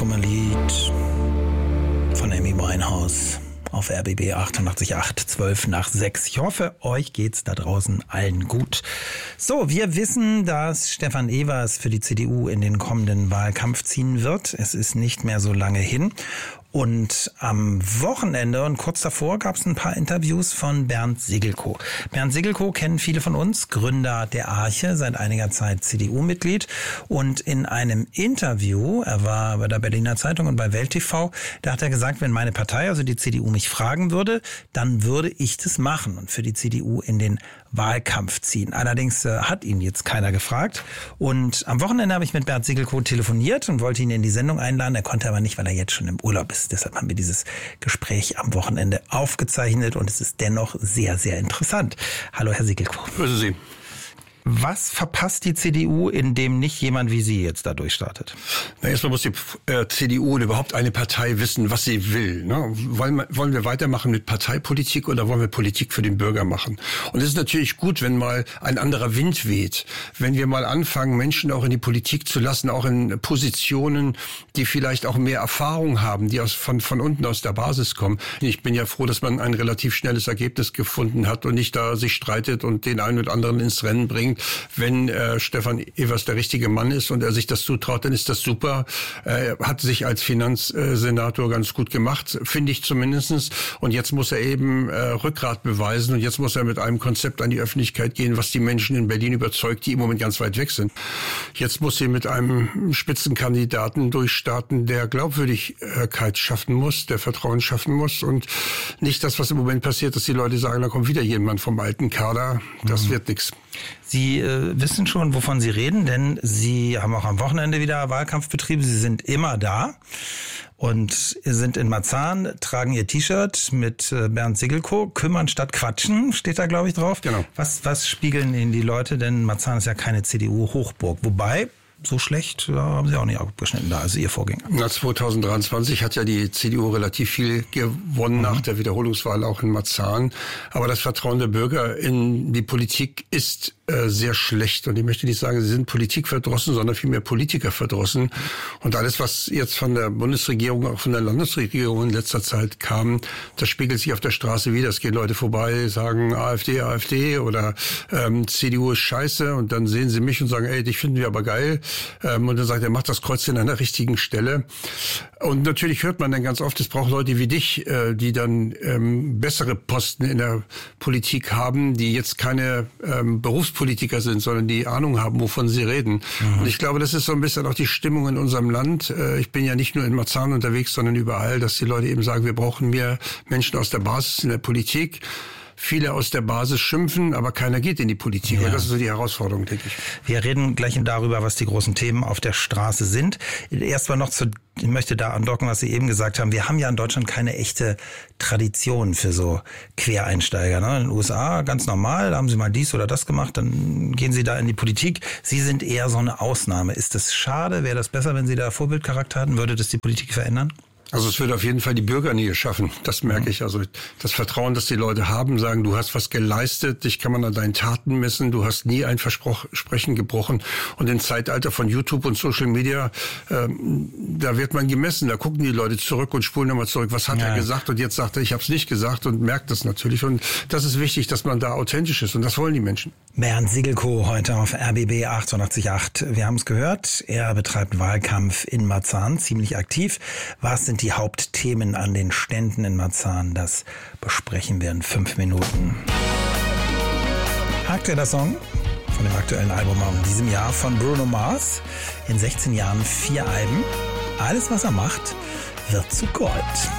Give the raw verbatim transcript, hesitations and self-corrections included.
Liebeskummerlied von Amy Winehouse auf R B B achtundachtzig Komma acht, zwölf nach sechs. Ich hoffe, euch geht's da draußen allen gut. So, wir wissen, dass Stefan Evers für die C D U in den kommenden Wahlkampf ziehen wird. Es ist nicht mehr so lange hin. Und am Wochenende und kurz davor gab es ein paar Interviews von Bernd Segelkow. Bernd Segelkow kennen viele von uns, Gründer der Arche, seit einiger Zeit C D U-Mitglied. Und in einem Interview, er war bei der Berliner Zeitung und bei Welt T V, da hat er gesagt, wenn meine Partei, also die C D U, mich fragen würde, dann würde ich das machen und für die C D U in den Wahlkampf ziehen. Allerdings äh, hat ihn jetzt keiner gefragt. Und am Wochenende habe ich mit Bernd Segelkow telefoniert und wollte ihn in die Sendung einladen. Er konnte aber nicht, weil er jetzt schon im Urlaub ist. Deshalb haben wir dieses Gespräch am Wochenende aufgezeichnet und es ist dennoch sehr, sehr interessant. Hallo, Herr Segelkow. Grüße Sie. Was verpasst die C D U, indem nicht jemand wie Sie jetzt da durchstartet? Na, erstmal muss die äh, C D U und überhaupt eine Partei wissen, was sie will. Ne? Wollen, wollen wir weitermachen mit Parteipolitik oder wollen wir Politik für den Bürger machen? Und es ist natürlich gut, wenn mal ein anderer Wind weht. Wenn wir mal anfangen, Menschen auch in die Politik zu lassen, auch in Positionen, die vielleicht auch mehr Erfahrung haben, die aus, von, von unten aus der Basis kommen. Ich bin ja froh, dass man ein relativ schnelles Ergebnis gefunden hat und nicht da sich streitet und den einen oder anderen ins Rennen bringt. Wenn äh, Stefan Evers der richtige Mann ist und er sich das zutraut, dann ist das super. Er hat sich als Finanzsenator ganz gut gemacht, finde ich zumindestens. Und jetzt muss er eben äh, Rückgrat beweisen und jetzt muss er mit einem Konzept an die Öffentlichkeit gehen, was die Menschen in Berlin überzeugt, die im Moment ganz weit weg sind. Jetzt muss sie mit einem Spitzenkandidaten durchstarten, der Glaubwürdigkeit schaffen muss, der Vertrauen schaffen muss und nicht das, was im Moment passiert, dass die Leute sagen, da kommt wieder jemand vom alten Kader. Das mhm. wird nichts. Sie äh, wissen schon, wovon Sie reden, denn Sie haben auch am Wochenende wieder Wahlkampf betrieben. Sie sind immer da und sind in Marzahn, tragen Ihr T-Shirt mit äh, Bernd Segelkow. Kümmern statt quatschen, steht da, glaube ich, drauf. Genau. Was, was spiegeln Ihnen die Leute? Denn Marzahn ist ja keine C D U-Hochburg. Wobei, so schlecht ja, haben Sie auch nicht abgeschnitten da, also Ihr Vorgänger. Na, zwanzig dreiundzwanzig hat ja die C D U relativ viel gewonnen mhm. nach der Wiederholungswahl auch in Marzahn. Aber das Vertrauen der Bürger in die Politik ist äh, sehr schlecht. Und ich möchte nicht sagen, sie sind politikverdrossen, sondern vielmehr Politikerverdrossen. Und alles, was jetzt von der Bundesregierung, auch von der Landesregierung in letzter Zeit kam, das spiegelt sich auf der Straße wieder. Es gehen Leute vorbei, sagen AfD, AfD oder ähm, C D U ist scheiße. Und dann sehen sie mich und sagen, ey, dich finden wir aber geil. Und dann sagt er, macht das Kreuzchen an der richtigen Stelle. Und natürlich hört man dann ganz oft, es braucht Leute wie dich, die dann ähm, bessere Posten in der Politik haben, die jetzt keine ähm, Berufspolitiker sind, sondern die Ahnung haben, wovon sie reden. Mhm. Und ich glaube, das ist so ein bisschen auch die Stimmung in unserem Land. Ich bin ja nicht nur in Marzahn unterwegs, sondern überall, dass die Leute eben sagen, wir brauchen mehr Menschen aus der Basis in der Politik. Viele aus der Basis schimpfen, aber keiner geht in die Politik. Ja. Und das ist so die Herausforderung, denke ich. Wir reden gleich darüber, was die großen Themen auf der Straße sind. Erstmal noch zu, ich möchte da andocken, was Sie eben gesagt haben. Wir haben ja in Deutschland keine echte Tradition für so Quereinsteiger. Ne? In den U S A ganz normal, da haben Sie mal dies oder das gemacht, dann gehen Sie da in die Politik. Sie sind eher so eine Ausnahme. Ist das schade? Wäre das besser, wenn Sie da Vorbildcharakter hatten? Würde das die Politik verändern? Also es würde auf jeden Fall die Bürgernähe schaffen, das merke ich. Also das Vertrauen, das die Leute haben, sagen, du hast was geleistet, dich kann man an deinen Taten messen, du hast nie ein Versprechen gebrochen. Und im Zeitalter von YouTube und Social Media, ähm, da wird man gemessen, da gucken die Leute zurück und spulen nochmal zurück, was hat ja. er gesagt und jetzt sagt er, ich habe es nicht gesagt und merkt das natürlich. Und das ist wichtig, dass man da authentisch ist und das wollen die Menschen. Bernd Segelkow heute auf R B B achtundachtzig Komma acht. Wir haben es gehört, er betreibt Wahlkampf in Marzahn, ziemlich aktiv. Was sind die Hauptthemen an den Ständen in Marzahn? Das besprechen wir in fünf Minuten. Aktueller Song von dem aktuellen Album in diesem Jahr von Bruno Mars. In sechzehn Jahren vier Alben. Alles, was er macht, wird zu Gold.